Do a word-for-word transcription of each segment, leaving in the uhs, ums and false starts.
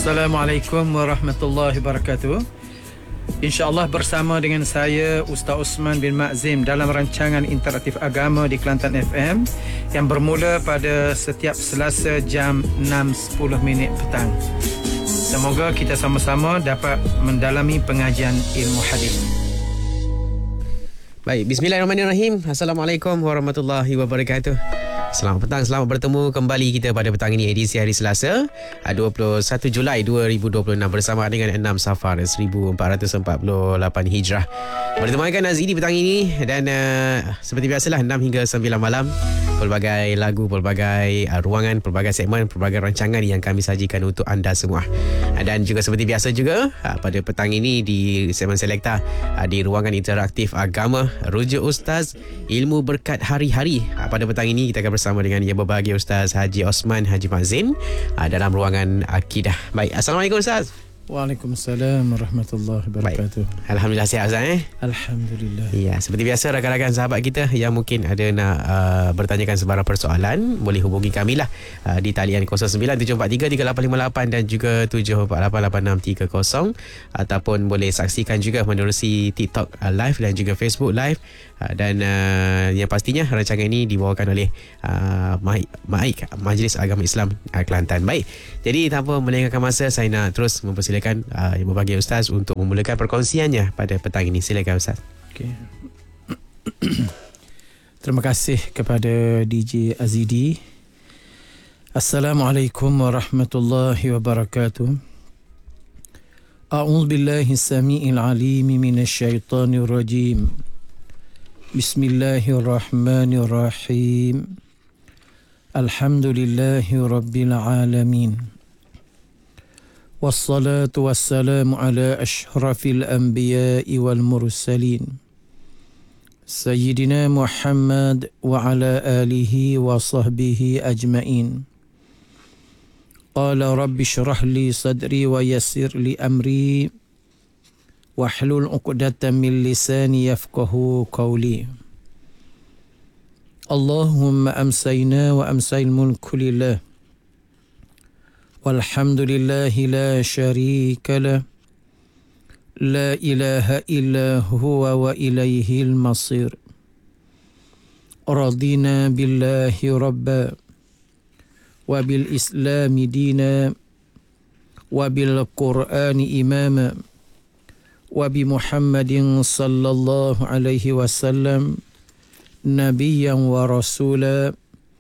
Assalamualaikum warahmatullahi wabarakatuh. InsyaAllah bersama dengan saya Ustaz Osman bin Makzim dalam rancangan interaktif agama di Kelantan F M yang bermula pada setiap Selasa jam enam sepuluh minit petang. Semoga kita sama-sama dapat mendalami pengajian ilmu hadis. Baik, bismillahirrahmanirrahim. Assalamualaikum warahmatullahi wabarakatuh. Selamat petang, selamat bertemu kembali kita pada petang ini, edisi hari Selasa dua puluh satu Julai dua ribu dua puluh enam bersama dengan enam Safar seribu empat ratus empat puluh lapan Hijrah. Bertemakan Azidi petang ini dan uh, seperti biasalah enam hingga sembilan malam pelbagai lagu, pelbagai uh, ruangan, pelbagai segmen, pelbagai rancangan yang kami sajikan untuk anda semua. Uh, dan juga seperti biasa juga uh, pada petang ini di segmen Selekta uh, di ruangan interaktif agama rujuk Ustaz Ilmu Berkat Hari-Hari. Uh, pada petang ini kita akan bersama dengan yang berbahagia Ustaz Haji Osman Haji Makzim uh, dalam ruangan akidah. Baik, Assalamualaikum Ustaz. Waalaikumsalam warahmatullahi wabarakatuh. Baik. Alhamdulillah sihat Ustaz eh? Alhamdulillah. Ya, seperti biasa rakan-rakan sahabat kita yang mungkin ada nak uh, bertanyakan sebarang persoalan, boleh hubungi kami lah uh, di talian kosong sembilan tujuh empat tiga tiga lapan lima lapan dan juga tujuh empat lapan lapan enam tiga kosong, ataupun boleh saksikan juga menerusi TikTok uh, live dan juga Facebook live. Uh, dan uh, yang pastinya rancangan ini dibawakan oleh uh, M A I K, Majlis Agama Islam uh, Kelantan. Baik, jadi tanpa melengahkan masa, saya nak terus mempersilakan uh, yang berbahagia Ustaz untuk memulakan perkongsiannya pada petang ini. Silakan Ustaz. Okay. Terima kasih kepada D J Azidi. Assalamualaikum warahmatullahi wabarakatuh. A'udzu billahi samii'il 'aliim minasy syaithaanir rajiim. Bismillahirrahmanirrahim. Alhamdulillahi rabbil alamin. Wassalatu wassalamu ala ashrafil anbiya'i wal mursalin Sayyidina Muhammad wa ala alihi wa sahbihi ajma'in. Qala rabbi syrah li sadri wa yassir li amri wahlul 'uqdatam min lisani yafqahu qawli. Allahumma amsayna wa amsayil mulku lillah walhamdulillahi la syarika lah, la ilaha illa huwa wa ilaihil masir. Radina billahi rabba wa bil islami dina wa bil qur'ani imama wa bi Muhammadin sallallahu alaihi wasallam nabiyyan wa rasula.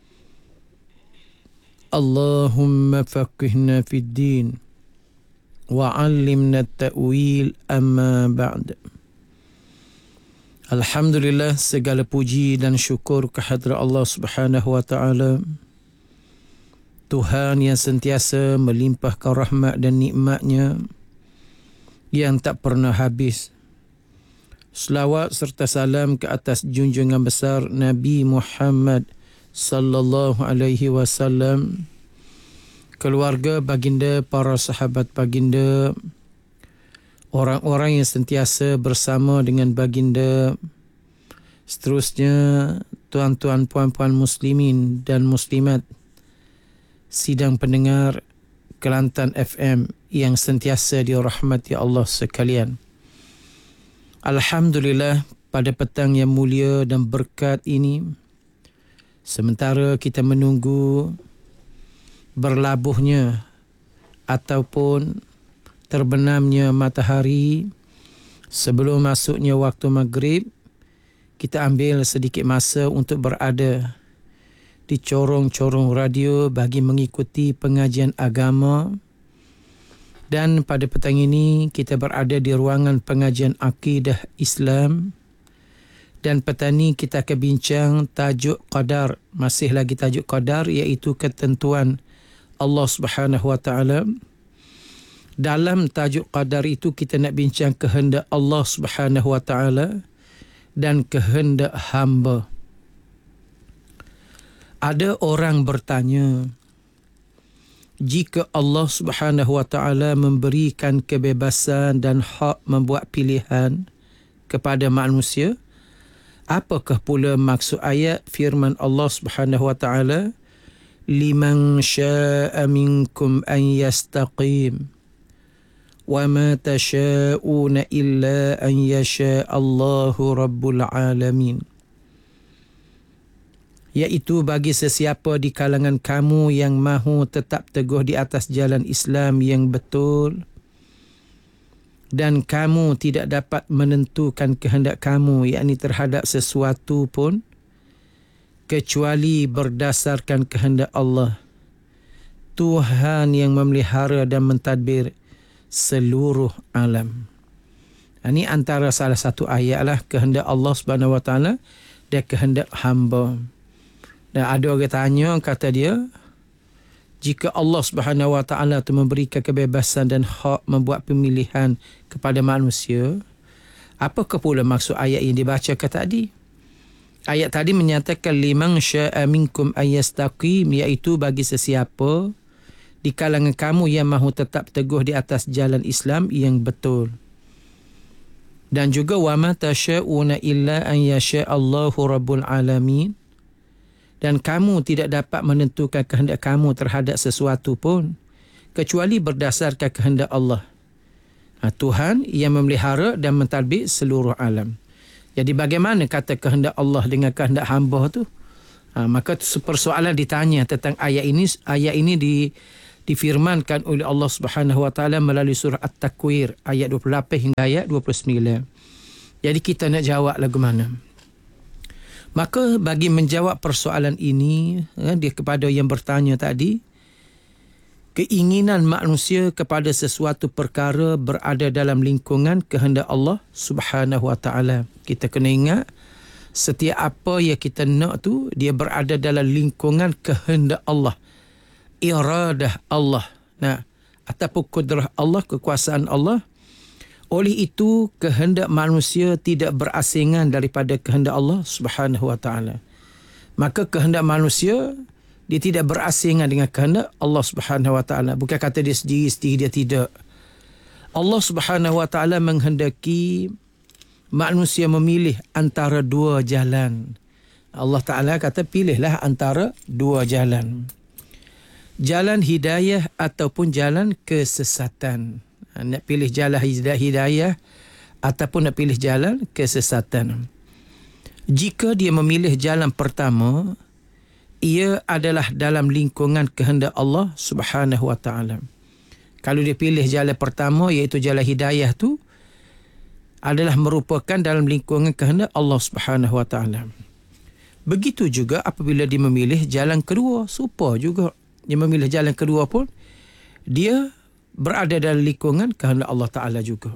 Allahumma faqihna fid din wa 'allimna at-ta'wil, amma ba'd. Alhamdulillah, segala puji dan syukur kehadrat Allah Subhanahu wa taala, Tuhan yang sentiasa melimpahkan rahmat dan nikmat-Nya yang tak pernah habis. Selawat serta salam ke atas junjungan besar Nabi Muhammad sallallahu alaihi wasallam, keluarga baginda, para sahabat baginda, orang-orang yang sentiasa bersama dengan baginda, seterusnya tuan-tuan puan-puan muslimin dan muslimat sidang pendengar Kelantan F M yang sentiasa dirahmati Allah sekalian. Alhamdulillah, pada petang yang mulia dan berkat ini, sementara kita menunggu berlabuhnya ataupun terbenamnya matahari sebelum masuknya waktu maghrib, kita ambil sedikit masa untuk berada di corong-corong radio bagi mengikuti pengajian agama. Dan pada petang ini kita berada di ruangan pengajian akidah Islam. Dan petang ini kita akan bincang tajuk qadar, masih lagi tajuk qadar, iaitu ketentuan Allah Subhanahu wa taala. Dalam tajuk qadar itu kita nak bincang kehendak Allah Subhanahu wa taala dan kehendak hamba. Ada orang bertanya, jika Allah Subhanahu wa taala memberikan kebebasan dan hak membuat pilihan kepada manusia, apakah pula maksud ayat firman Allah Subhanahu wa taala, liman syaa'a minkum an yastaqim, wa ma tasha'una illa an yasha Allahu rabbul alamin. Iaitu bagi sesiapa di kalangan kamu yang mahu tetap teguh di atas jalan Islam yang betul dan kamu tidak dapat menentukan kehendak kamu, yakni terhadap sesuatu pun kecuali berdasarkan kehendak Allah, Tuhan yang memelihara dan mentadbir seluruh alam. Ini antara salah satu ayat lah, kehendak Allah Subhanahu Wa Taala dan kehendak hamba. Dan ada orang tanya, kata dia, jika Allah Subhanahu Wa Taala tu memberikan kebebasan dan hak membuat pemilihan kepada manusia, apakah pula maksud ayat yang dibacakan tadi? Ayat tadi menyatakan liman syaa minkum ayastaqim, iaitu bagi sesiapa di kalangan kamu yang mahu tetap teguh di atas jalan Islam yang betul. Dan juga wa ma tasyauna illa an yasha Allahu rabbul alamin. Dan kamu tidak dapat menentukan kehendak kamu terhadap sesuatu pun kecuali berdasarkan kehendak Allah, Tuhan yang memelihara dan mentadbir seluruh alam. Jadi bagaimana kata kehendak Allah dengan kehendak hamba tu? Ha, maka persoalan ditanya tentang ayat ini. Ayat ini di difirmankan oleh Allah Subhanahu Wa Taala melalui surah At-Takwir ayat dua puluh lapan hingga ayat dua puluh sembilan. Jadi kita nak jawab lagu mana? Maka bagi menjawab persoalan ini, eh, dia kepada yang bertanya tadi, keinginan manusia kepada sesuatu perkara berada dalam lingkungan kehendak Allah Subhanahu Wa Taala. Kita kena ingat, setiap apa yang kita nak tu dia berada dalam lingkungan kehendak Allah, iradah Allah, nah, ataupun kudrah Allah, kekuasaan Allah. Oleh itu kehendak manusia tidak berasingan daripada kehendak Allah Subhanahu Wa Taala. Maka kehendak manusia dia tidak berasingan dengan kehendak Allah Subhanahu Wa Taala. Bukan kata dia sendiri-sendiri, dia tidak. Allah Subhanahu Wa Taala menghendaki manusia memilih antara dua jalan. Allah Taala kata pilihlah antara dua jalan. Jalan hidayah ataupun jalan kesesatan. Nak pilih jalan hidayah ataupun nak pilih jalan kesesatan. Jika dia memilih jalan pertama, ia adalah dalam lingkungan kehendak Allah Subhanahu Wa Taala. Kalau dia pilih jalan pertama, iaitu jalan hidayah tu adalah merupakan dalam lingkungan kehendak Allah Subhanahu Wa Taala. Begitu juga apabila dia memilih jalan kedua, serupa juga. Dia memilih jalan kedua pun dia berada dalam lingkungan kehendak Allah Ta'ala juga.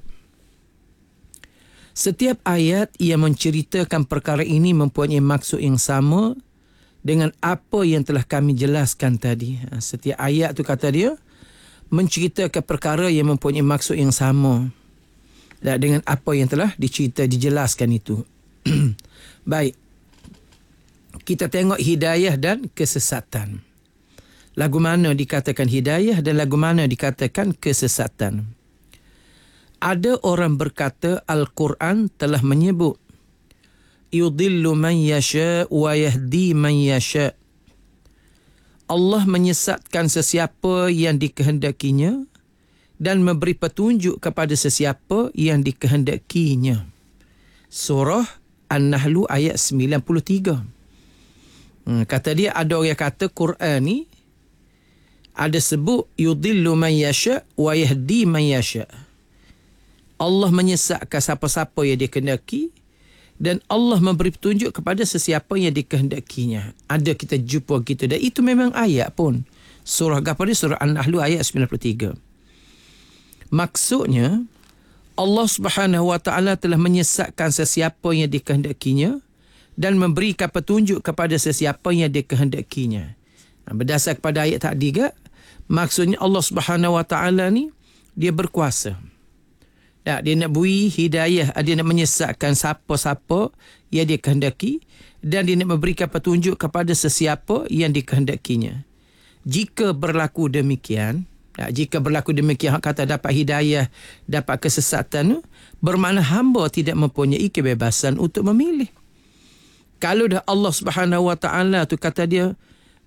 Setiap ayat yang menceritakan perkara ini mempunyai maksud yang sama dengan apa yang telah kami jelaskan tadi. Setiap ayat tu kata dia menceritakan perkara yang mempunyai maksud yang sama dengan apa yang telah dicerita, dijelaskan itu. Baik. Kita tengok hidayah dan kesesatan. Lagu mana dikatakan hidayah dan lagu mana dikatakan kesesatan? Ada orang berkata Al-Quran telah menyebut yudillu man yasha wa yahdi man yasha. Allah menyesatkan sesiapa yang dikehendakinya dan memberi petunjuk kepada sesiapa yang dikehendakinya. Surah An-Nahl ayat sembilan puluh tiga. Hmm, kata dia ada orang kata Quran ni ada sebut yudillu man yasha wa yahdi man yasha. Allah menyesatkan siapa-siapa yang dikehendaki dan Allah memberi petunjuk kepada sesiapa yang dikehendakinya. Ada kita jumpa gitu, dan itu memang ayat pun. Surah Ghafir, surah An-Nahl ayat sembilan puluh tiga. Maksudnya Allah Subhanahu Wa Taala telah menyesatkan sesiapa yang dikehendakinya dan memberikan petunjuk kepada sesiapa yang dikehendakinya. Berdasar kepada ayat tadi juga, maksudnya Allah Subhanahu Wa Taala ni dia berkuasa. Ya, dia nak beri hidayah, dia nak menyesatkan siapa-siapa yang dia kehendaki dan dia nak memberikan petunjuk kepada sesiapa yang dikehendakinya. Jika berlaku demikian, ya, jika berlaku demikian, hak kata dapat hidayah, dapat kesesatan, bermakna hamba tidak mempunyai kebebasan untuk memilih. Kalau dah Allah Subhanahu Wa Taala tu kata dia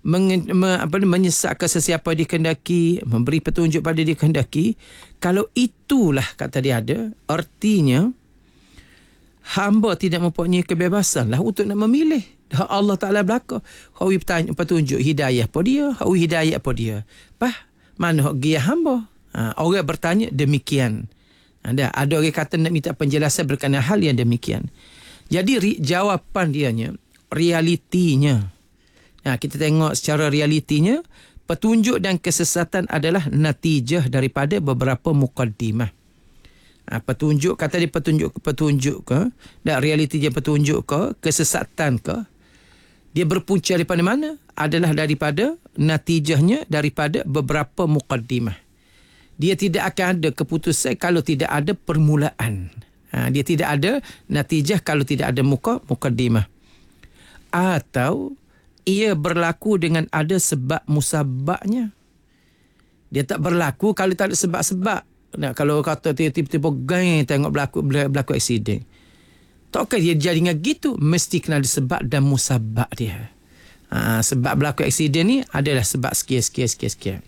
menge, me, apa, menyesatkan sesiapa dikehendaki, memberi petunjuk pada dikehendaki, kalau itulah kata dia ada, artinya hamba tidak mempunyai kebebasan lah untuk nak memilih. Allah Ta'ala belaka. Hawi bertanya petunjuk hidayah apa dia, hawi hidayah apa dia. Pah, mana hak gia hamba? Ha, orang bertanya demikian. Ada ada orang kata nak minta penjelasan berkenaan hal yang demikian. Jadi ri, jawapan dianya, realitinya. Nah, kita tengok secara realitinya, petunjuk dan kesesatan adalah natijah daripada beberapa muqaddimah. Ha, petunjuk, kata dia petunjuk petunjuk ke, dan realiti dia petunjuk ke, kesesatan ke, dia berpunca daripada mana? Adalah daripada natijahnya daripada beberapa muqaddimah. Dia tidak akan ada keputusan kalau tidak ada permulaan. Ha, dia tidak ada natijah kalau tidak ada muka muqaddimah. Atau ia berlaku dengan ada sebab musababnya. Dia tak berlaku kalau tak ada sebab-sebab. Nah, kalau kata tiba-tiba gang tengok berlaku berlaku aksiden. Takkah dia jadi dengan gitu? Mesti kena ada sebab dan musabab dia. Ha, sebab berlaku aksiden ni adalah sebab sekian-sekian-sekian.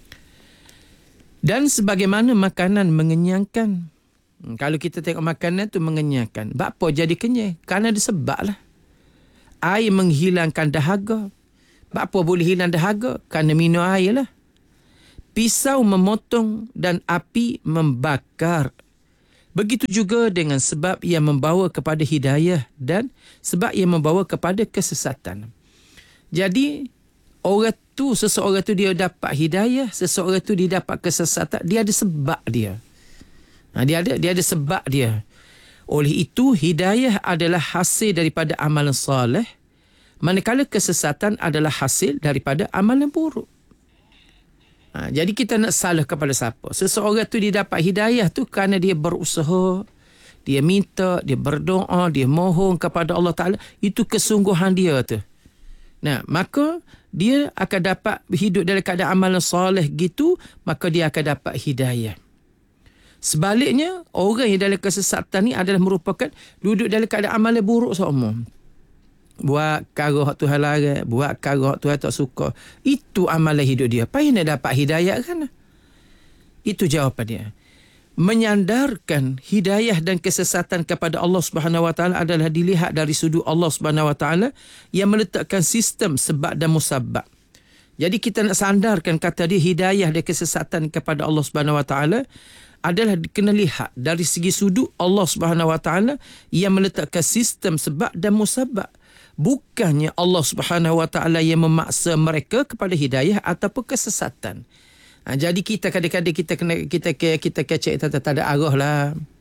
Dan sebagaimana makanan mengenyangkan. Kalau kita tengok makanan tu mengenyangkan. Apa jadi kenyang? Kerana ada sebab lah. Air menghilangkan dahaga. Apa boleh hilang dahaga? Kerana minum air lah. Pisau memotong dan api membakar. Begitu juga dengan sebab yang membawa kepada hidayah dan sebab yang membawa kepada kesesatan. Jadi, orang tu, seseorang tu dia dapat hidayah, seseorang tu dia dapat kesesatan, dia ada sebab dia. Ha, dia ada dia ada sebab dia. Oleh itu, hidayah adalah hasil daripada amalan soleh, manakala kesesatan adalah hasil daripada amalan buruk. Ha, jadi kita nak salah kepada siapa? Seseorang tu dia dapat hidayah tu kerana dia berusaha, dia minta, dia berdoa, dia mohon kepada Allah Ta'ala. Itu kesungguhan dia tu. Nah, maka dia akan dapat hidup dalam keadaan amalan soleh gitu, maka dia akan dapat hidayah. Sebaliknya, orang yang dalam kesesatan ni adalah merupakan duduk dalam keadaan amalan buruk semua. Buat perkara hak Tuhan larang, buat perkara hak Tuhan tak suka. Itu amalan hidup dia. Apa yang nak dapat hidayah kan? Itu jawapan dia. Menyandarkan hidayah dan kesesatan kepada Allah Subhanahu Wa Taala adalah dilihat dari sudut Allah Subhanahu Wa Taala yang meletakkan sistem sebab dan musabab. Jadi kita nak sandarkan kata dia hidayah dan kesesatan kepada Allah Subhanahu Wa Taala adalah kena lihat dari segi sudut Allah Subhanahu Wa Taala yang meletakkan sistem sebab dan musabab. Bukannya Allah Subhanahu Wa Taala yang memaksa mereka kepada hidayah ataupun kesesatan. Ha, jadi kita kadang-kadang kita kena kita kita, kita kecek tak tak ada arah lah.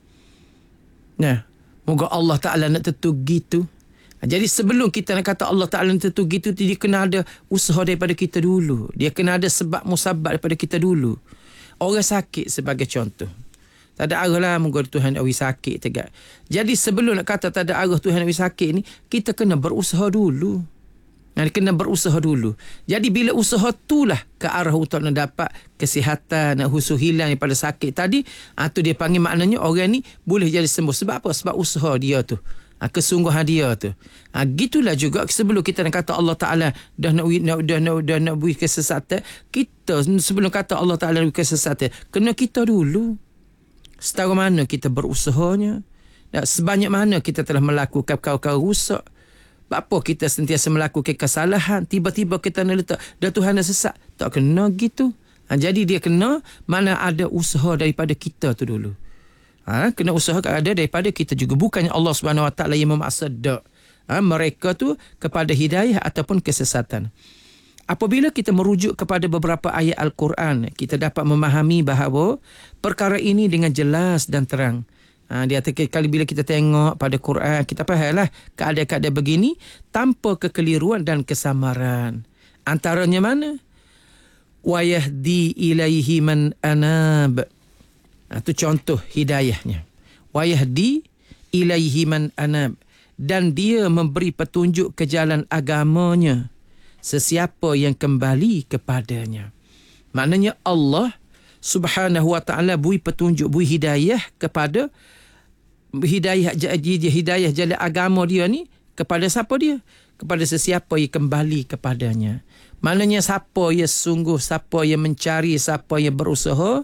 Nah, moga Allah Taala nak tentu gitu. Ha, jadi sebelum kita nak kata Allah Taala nak tentu gitu, dia kena ada usaha daripada kita dulu. Dia kena ada sebab musabab daripada kita dulu. Orang sakit sebagai contoh. Tak ada arah lah moga Tuhan nak bagi sakit tegak. Jadi sebelum nak kata tak ada arah Tuhan nak bagi sakit ni, kita kena berusaha dulu. Nah, kena berusaha dulu. Jadi bila usaha itulah ke arah untuk nak dapat kesihatan, nak husu hilang daripada sakit tadi, ah tu dia panggil maknanya orang ni boleh jadi sembuh. Sebab apa? Sebab usaha dia tu. Ah, kesungguhan dia tu. Ah, gitulah juga sebelum kita nak kata Allah Taala dah nak dah dah nak dah nak beri kesesatan, kita sebelum kata Allah Taala beri kesesatan, kena kita dulu. Setara mana kita berusahanya, dan sebanyak mana kita telah melakukan perkara-perkara rusak. Apa kita sentiasa melakukan kesalahan, tiba-tiba kita nak letak dah Tuhan dah sesat. Tak kena gitu. Ha, jadi dia kena mana ada usaha daripada kita tu dulu. Ha, kena usaha ada daripada kita juga. Bukannya Allah Subhanahu Wa Taala yang memaksa dak. Ha, mereka tu kepada hidayah ataupun kesesatan. Apabila kita merujuk kepada beberapa ayat Al-Quran, kita dapat memahami bahawa perkara ini dengan jelas dan terang. Ha, dia kali bila kita tengok pada Quran, kita fahamlah keadaan-keadaan begini tanpa kekeliruan dan kesamaran. Antaranya mana? Wa yahdi ilaihi man anab. Ha, itu contoh hidayahnya. Wa yahdi ilaihi man anab. Dan dia memberi petunjuk ke jalan agamanya sesiapa yang kembali kepadanya. Maknanya Allah Subhanahu Wa Taala beri petunjuk, beri hidayah kepada hidayah hidayah jalan agama dia ni kepada siapa dia? Kepada sesiapa yang kembali kepadanya. Maknanya siapa yang sungguh, siapa yang mencari, siapa yang berusaha,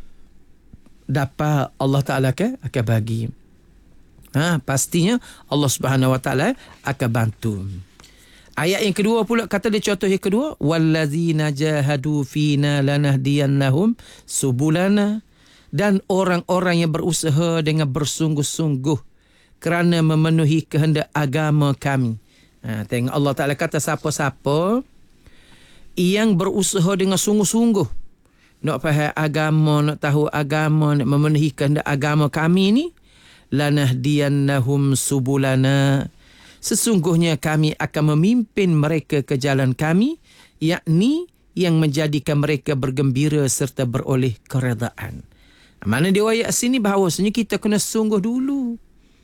dapat Allah Ta'ala akan, akan bagi. Ha, pastinya Allah Subhanahu Wa Ta'ala akan bantu. Ayat yang kedua pula kata dia, contoh yang kedua, wallazina jahadu fina lanahdiyannahum subulana, dan orang-orang yang berusaha dengan bersungguh-sungguh kerana memenuhi kehendak agama kami. Ha, tengok Allah Ta'ala kata siapa-siapa yang berusaha dengan sungguh-sungguh nak faham agama, nak tahu agama, nak memenuhi kehendak agama kami ni, lanahdiyannahum subulana, sesungguhnya kami akan memimpin mereka ke jalan kami, yakni yang menjadikan mereka bergembira serta beroleh keredaan. Mana dia ayat sini bahawasanya kita kena sungguh dulu.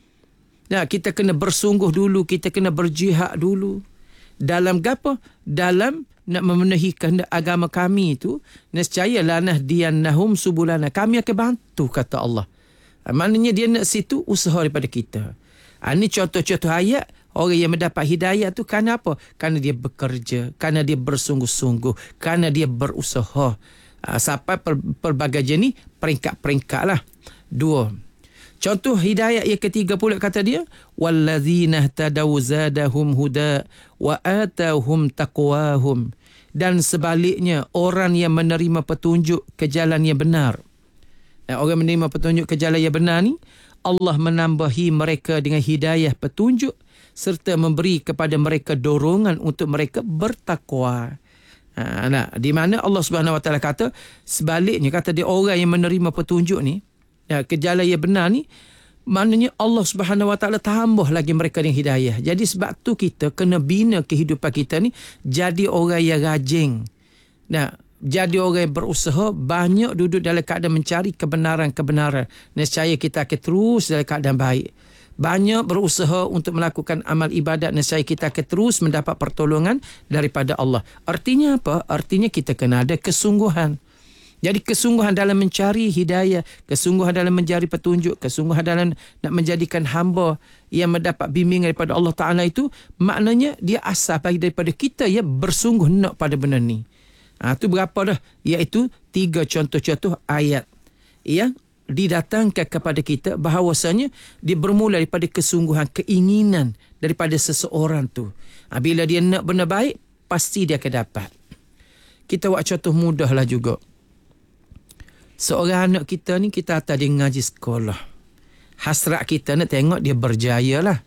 Nah, kita kena bersungguh dulu, kita kena berjihad dulu. Dalam apa? Dalam nak memenuhi kehendak agama kami itu, nescaya lanahdiyannahum subulana, kami akan bantu, kata Allah. Maknanya dia nak situ usaha daripada kita. Ha, ini contoh-contoh ayat orang yang mendapat hidayah tu kerana apa? Kerana dia bekerja, kerana dia bersungguh-sungguh, kerana dia berusaha. Ha, sampai per, pelbagai jenis peringkat-peringkat lah. Dua. Contoh hidayah yang ketiga pula kata dia, wallazina tadaw zadahum huda wa atahum taqwahum, dan sebaliknya orang yang menerima petunjuk ke jalan yang benar. Orang menerima petunjuk ke jalan yang benar ni, Allah menambahi mereka dengan hidayah petunjuk serta memberi kepada mereka dorongan untuk mereka bertakwa. Ha, nah, di mana Allah Subhanahu Wa Taala kata sebaliknya, kata dia orang yang menerima petunjuk ni, ya, ke jalan yang benar ni, maknanya Allah Subhanahu Wa Taala tambah lagi mereka dengan hidayah. Jadi sebab tu kita kena bina kehidupan kita ni jadi orang yang rajin. Nah, jadi orang yang berusaha, banyak duduk dalam keadaan mencari kebenaran-kebenaran. Nescaya kita akan terus dalam keadaan baik. Banyak berusaha untuk melakukan amal ibadat, nescaya kita akan terus mendapat pertolongan daripada Allah. Artinya apa? Artinya kita kena ada kesungguhan. Jadi kesungguhan dalam mencari hidayah, kesungguhan dalam mencari petunjuk, kesungguhan dalam nak menjadikan hamba yang mendapat bimbingan daripada Allah Ta'ala itu, maknanya dia asal bagi daripada kita yang bersungguh nak pada benda ni. Ha, itu berapa dah? Iaitu tiga contoh-contoh ayat yang didatangkan kepada kita bahawasanya dia bermula daripada kesungguhan, keinginan daripada seseorang tu. Ha, bila dia nak benda baik, pasti dia akan dapat. Kita buat contoh mudah lah juga. Seorang anak kita ni, kita hantar dia ngaji sekolah. Hasrat kita nak tengok dia berjaya lah.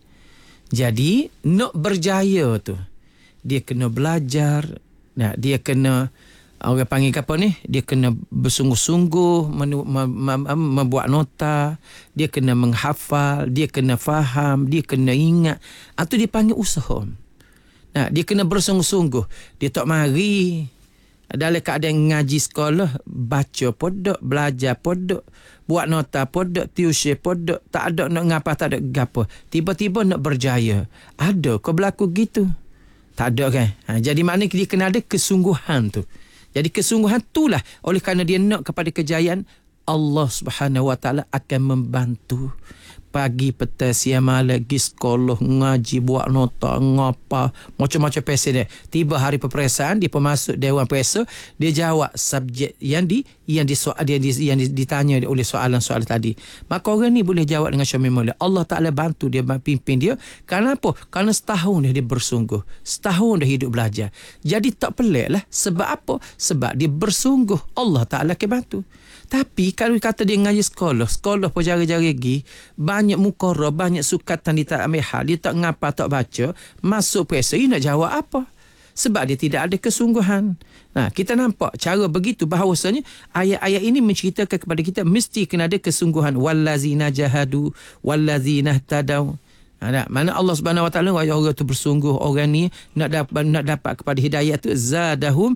Jadi, nak berjaya tu, dia kena belajar. Nah, dia kena, orang panggil apa ni? Dia kena bersungguh-sungguh menu, mem, mem, membuat nota. Dia kena menghafal. Dia kena faham. Dia kena ingat. Itu dia panggil usaha. Nah, dia kena bersungguh-sungguh. Dia tak mari dalam keadaan ngaji sekolah, baca podok, belajar podok, buat nota podok, tuition podok, tak ada nak ngapa, tak ada gapo. Tiba-tiba nak berjaya. Ada kau berlaku gitu? Tak ada kan? Ha, jadi maknanya dia kena ada kesungguhan tu. Jadi kesungguhan itulah, oleh kerana dia nak kepada kejayaan, Allah Subhanahu Wa Taala akan membantu. Pagi, petang, siang, malam, pergi sekolah, ngaji, buat nota, ngapa, macam-macam pesen dia. Tiba hari peperiksaan, dia pun masuk Dewan Periksa, dia jawab subjek yang di yang di soal yang, di, yang ditanya oleh soalan-soalan tadi. Maka orang ni boleh jawab dengan syamil mulia. Allah Ta'ala bantu dia, pimpin dia. Kerana apa? Kerana setahun dia, dia bersungguh. Setahun dia hidup belajar. Jadi tak pelik lah. Sebab apa? Sebab dia bersungguh. Allah Ta'ala akan bantu. Tapi kalau kata dia ngaji sekolah, sekolah pun jari-jari pergi, banyak mukarrah, banyak sukatan dia tak ambil hal, dia tak ngapa, tak baca, masuk periksa, dia nak jawab apa? Sebab dia tidak ada kesungguhan. Nah, kita nampak cara begitu bahawasanya ayat-ayat ini menceritakan kepada kita mesti kena ada kesungguhan. Wallazina jahadu, wallazina tadaw. Nah, mana Allah Subhanahu Wa Taala orang tu bersungguh, orang ni nak dapat nak dapat kepada hidayah tu, zadahum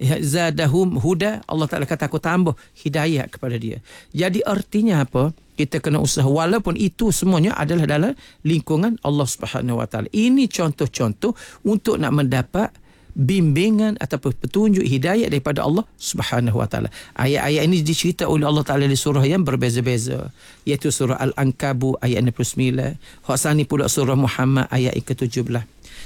zadahum huda. Allah Ta'ala kata aku tambah hidayah kepada dia. Jadi artinya apa? Kita kena usaha walaupun itu semuanya adalah dalam lingkungan Allah Subhanahu Wa Taala. Ini contoh-contoh untuk nak mendapat bimbingan ataupun petunjuk hidayah daripada Allah Subhanahu Wa Taala. Ayat-ayat ini dicerita oleh Allah Taala di surah yang berbeza-beza, iaitu surah Al-Ankabut ayat enam puluh sembilan, Hosani pula surah Muhammad ayat ke tujuh belas.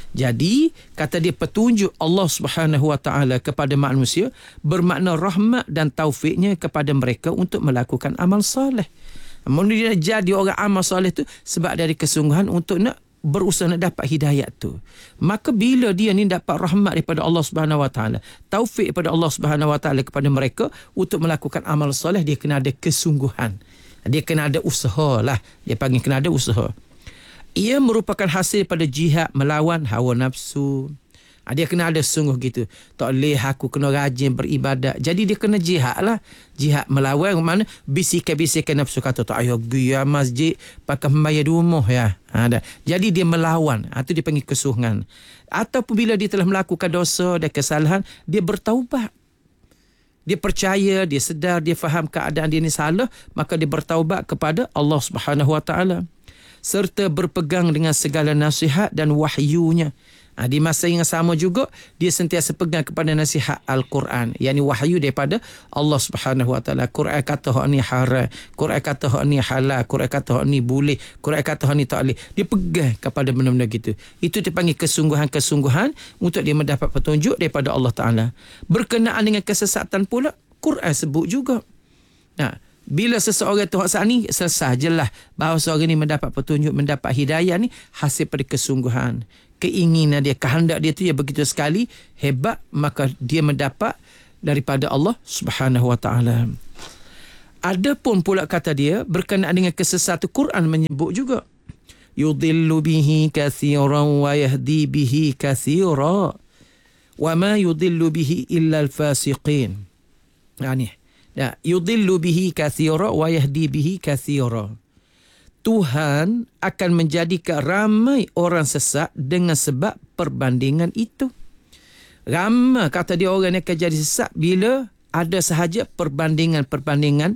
Jadi kata dia petunjuk Allah Subhanahu Wa Taala kepada manusia bermakna rahmat dan taufiknya kepada mereka untuk melakukan amal soleh. Manusia jadi orang amal soleh tu sebab dari kesungguhan untuk nak berusaha nak dapat hidayat tu. Maka bila dia ni dapat rahmat daripada Allah Subhanahu Wa Taala, taufik daripada Allah Subhanahu Wa Taala kepada mereka untuk melakukan amal soleh, dia kena ada kesungguhan. Dia kena ada usaha lah. Dia panggil kena ada usaha. Ia merupakan hasil pada jihad melawan hawa nafsu. Dia kena ada sungguh gitu. Tak boleh aku kena rajin beribadat. Jadi dia kena jihad lah. Jihad melawan mana? Bisikan-bisikan nafsu kata tak payah pergi ya masjid pakai membayar di rumah ya. Ha, dah. Jadi dia melawan. Itu ha, dia panggil kesungguhan. Ataupun bila dia telah melakukan dosa dan kesalahan, dia bertaubat. Dia percaya, dia sedar, dia faham keadaan dia ni salah, maka dia bertaubat kepada Allah Subhanahu Wa Taala. Serta berpegang dengan segala nasihat dan wahyunya. Ha, di masa yang sama juga dia sentiasa pegang kepada nasihat Al-Quran, yakni wahyu daripada Allah Subhanahu Wa Taala. Quran kata hak ni haram, Quran kata hak ni halal, Quran kata hak ni boleh, Quran kata hak ni tak boleh. Dia pegang kepada benda-benda gitu. Itu dipanggil kesungguhan-kesungguhan untuk dia mendapat petunjuk daripada Allah Taala. Berkenaan dengan kesesatan pula, Quran sebut juga. Nah, bila seseorang tu hak ni selesai jelas bahawa seorang ni mendapat petunjuk, mendapat hidayah ni hasil pada kesungguhan. Keinginan dia, kehendak dia tu ya begitu sekali hebat, maka dia mendapat daripada Allah Subhanahu Wa Taala. Adapun pula kata dia berkenaan dengan kesesatan, Quran menyebut juga yudillu bihi katsiran wa yahdi bihi katsira wa ma yudillu bihi illa al-fasiqin. Yani ya, yudillu bihi katsira wa yahdi bihi katsira. Tuhan akan menjadikan ramai orang sesat dengan sebab perbandingan itu. Ramai kata dia orang yang akan jadi sesat bila ada sahaja perbandingan-perbandingan